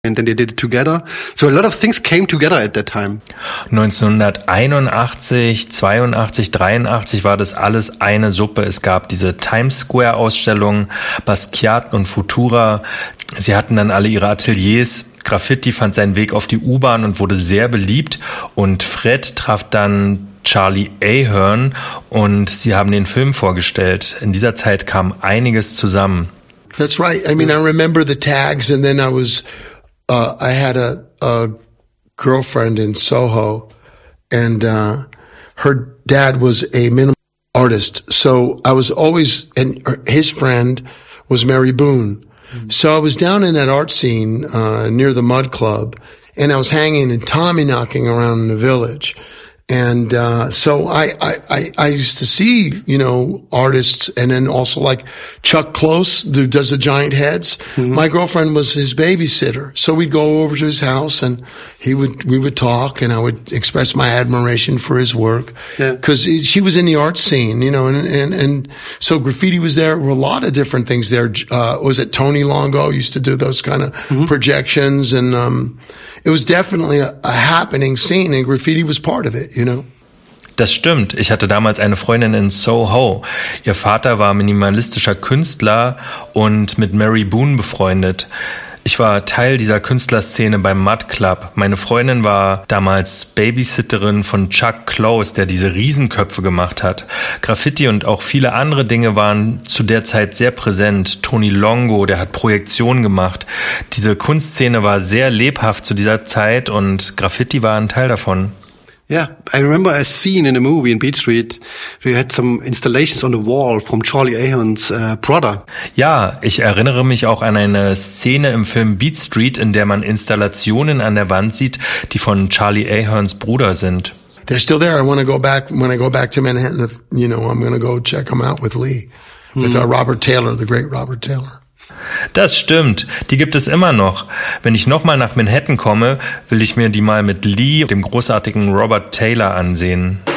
And then they did it together. So a lot of things came together at that time. 1981, 82, 83 war das alles eine Suppe. Es gab diese Times Square Ausstellung, Basquiat und Futura. Sie hatten dann alle ihre Ateliers. Graffiti fand seinen Weg auf die U-Bahn und wurde sehr beliebt. Und Fred traf dann Charlie Ahern und sie haben den Film vorgestellt. In dieser Zeit kam einiges zusammen. That's right. I mean, I remember the tags, and then I had a girlfriend in Soho, and her dad was a minimal artist. So I was always, and his friend was Mary Boone. So I was down in that art scene near the Mud Club, and I was hanging and Tommy knocking around in the village. And so I used to see, artists, and then also like Chuck Close, who does the giant heads. Mm-hmm. My girlfriend was his babysitter. So we'd go over to his house and we would talk, and I would express my admiration for his work. Yeah. Cause she was in the art scene, and so graffiti was there. There were a lot of different things there. Was it Tony Longo used to do those kind of projections, and it was definitely a happening scene, and graffiti was part of it, Das stimmt. Ich hatte damals eine Freundin in Soho. Ihr Vater war minimalistischer Künstler und mit Mary Boone befreundet. Ich war Teil dieser Künstlerszene beim Mud Club. Meine Freundin war damals Babysitterin von Chuck Close, der diese Riesenköpfe gemacht hat. Graffiti und auch viele andere Dinge waren zu der Zeit sehr präsent. Tony Longo, der hat Projektionen gemacht. Diese Kunstszene war sehr lebhaft zu dieser Zeit und Graffiti war ein Teil davon. Yeah, I remember a scene in a movie in Beat Street where you had some installations on the wall from Charlie Ahern's brother. Ja, ich erinnere mich auch an eine Szene im Film Beat Street, in der man Installationen an der Wand sieht, die von Charlie Aherns Bruder sind. They're still there. I want to go back. When I go back to Manhattan, I'm going to go check them out with Lee, with Robert Taylor, the great Robert Taylor. Das stimmt, die gibt es immer noch. Wenn ich nochmal nach Manhattan komme, will ich mir die mal mit Lee, dem großartigen Robert Taylor, ansehen.